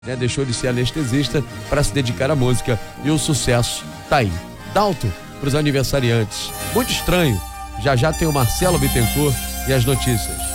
né? Deixou de ser anestesista para se dedicar à música e o sucesso tá aí. Dalto para os aniversariantes. Muito estranho. Já já tem o Marcelo Bittencourt e as notícias.